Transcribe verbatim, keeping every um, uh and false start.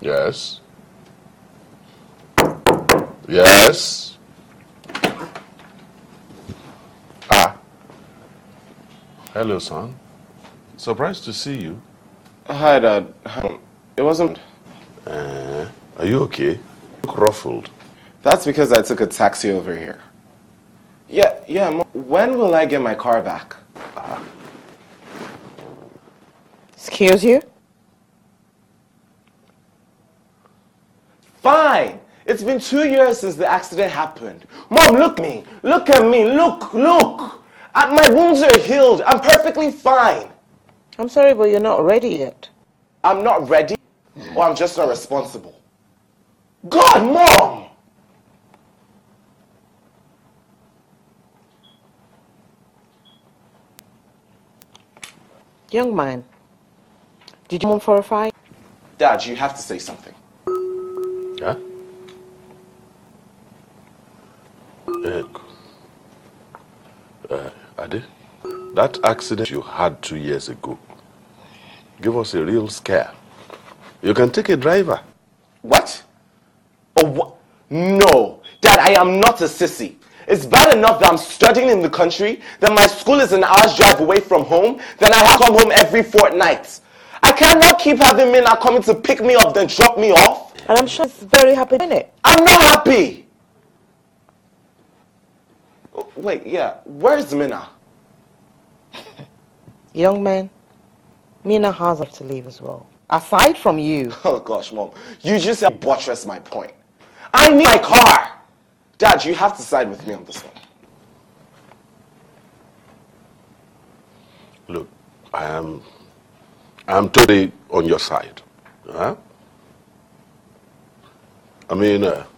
Yes. Yes. Ah. Hello, son. Surprised to see you. Hi, Dad. It wasn't... Uh, are you okay? You look ruffled. That's because I took a taxi over here. Yeah, yeah, Mom. When will I get my car back? Ah. Excuse you? Fine. It's been two years since the accident happened. Mom, look at me. Look at me. Look, look. Uh, my wounds are healed. I'm perfectly fine. I'm sorry, but you're not ready yet. I'm not ready, or I'm just not responsible. God, Mom! Young man, did you come for a fight? Dad, you have to say something. Huh? Uh, uh, Ade, that accident you had two years ago gave us a real scare. You can take a driver. What? Oh, what? No. Dad, I am not a sissy. It's bad enough that I'm studying in the country, that my school is an hour's drive away from home, then I have to come home every fortnight. I cannot keep having Minna coming to pick me up then drop me off. And I'm sure it's very happy in it. I'm not happy. Oh, wait, yeah. Where's Minna? Young man, Mina has to leave as well. Aside from you. Oh gosh, Mom. You just have buttressed my point. I need my car. Dad, you have to side with me on this one. Look, I am, I am totally on your side. Huh? I mean, uh,